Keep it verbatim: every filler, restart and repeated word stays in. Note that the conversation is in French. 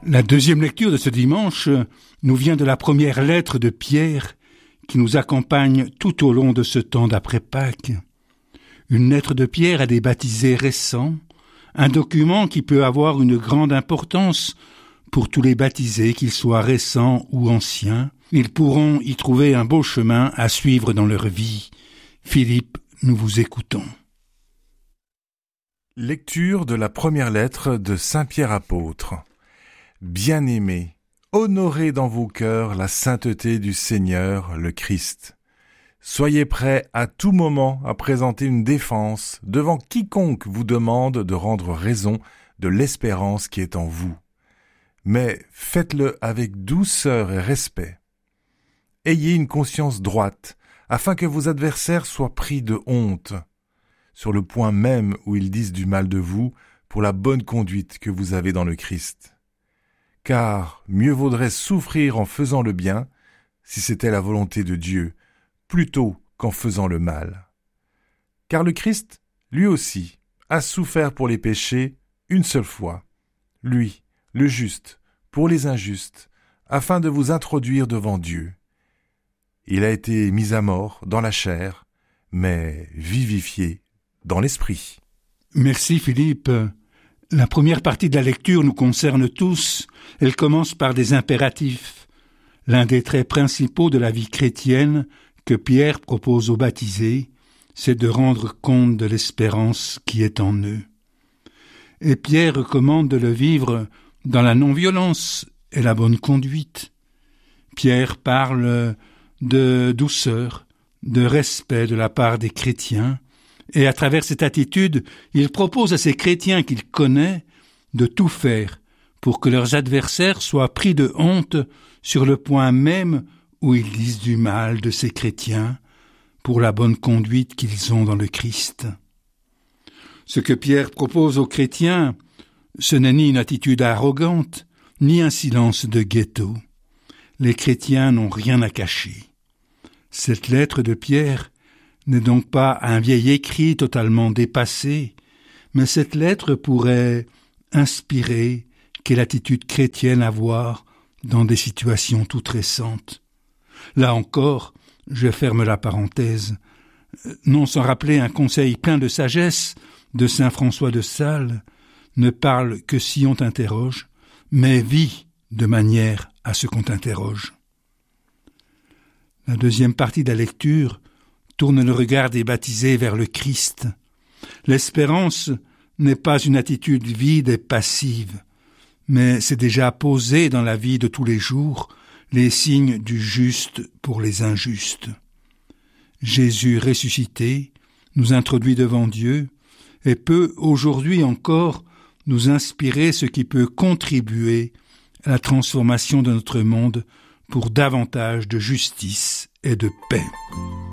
La deuxième lecture de ce dimanche nous vient de la première lettre de Pierre qui nous accompagne tout au long de ce temps d'après Pâques. Une lettre de Pierre à des baptisés récents, un document qui peut avoir une grande importance pour tous les baptisés, qu'ils soient récents ou anciens. Ils pourront y trouver un beau chemin à suivre dans leur vie. Philippe, nous vous écoutons. Lecture de la première lettre de Saint Pierre apôtre. Bien-aimés, honorez dans vos cœurs la sainteté du Seigneur, le Christ. Soyez prêts à tout moment à présenter une défense devant quiconque vous demande de rendre raison de l'espérance qui est en vous. Mais faites-le avec douceur et respect. Ayez une conscience droite, afin que vos adversaires soient pris de honte, sur le point même où ils disent du mal de vous, pour la bonne conduite que vous avez dans le Christ. Car mieux vaudrait souffrir en faisant le bien, si c'était la volonté de Dieu, plutôt qu'en faisant le mal. Car le Christ, lui aussi, a souffert pour les péchés une seule fois, lui, le juste, pour les injustes, afin de vous introduire devant Dieu. Il a été mis à mort dans la chair, mais vivifié dans l'esprit. Merci Philippe. La première partie de la lecture nous concerne tous. Elle commence par des impératifs. L'un des traits principaux de la vie chrétienne que Pierre propose aux baptisés, c'est de rendre compte de l'espérance qui est en eux. Et Pierre recommande de le vivre dans la non-violence et la bonne conduite. Pierre parle de douceur, de respect de la part des chrétiens, et à travers cette attitude, il propose à ces chrétiens qu'il connaît de tout faire pour que leurs adversaires soient pris de honte sur le point même où ils disent du mal de ces chrétiens pour la bonne conduite qu'ils ont dans le Christ. Ce que Pierre propose aux chrétiens, ce n'est ni une attitude arrogante, ni un silence de ghetto. Les chrétiens n'ont rien à cacher. Cette lettre de Pierre n'est donc pas un vieil écrit totalement dépassé, mais cette lettre pourrait inspirer quelle attitude chrétienne avoir dans des situations toutes récentes. Là encore, je ferme la parenthèse, non sans rappeler un conseil plein de sagesse de saint François de Sales, ne parle que si on t'interroge, mais vis de manière à ce qu'on t'interroge. La deuxième partie de la lecture tourne le regard des baptisés vers le Christ. L'espérance n'est pas une attitude vide et passive, mais c'est déjà posé dans la vie de tous les jours les signes du juste pour les injustes. Jésus ressuscité nous introduit devant Dieu et peut aujourd'hui encore nous inspirer ce qui peut contribuer à la transformation de notre monde pour davantage de justice et de paix.